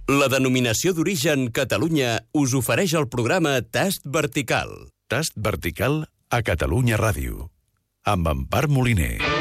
La denominació d'origen Catalunya us ofereix el programa Tast Vertical. Tast Vertical a Catalunya Ràdio, amb Empar Moliner.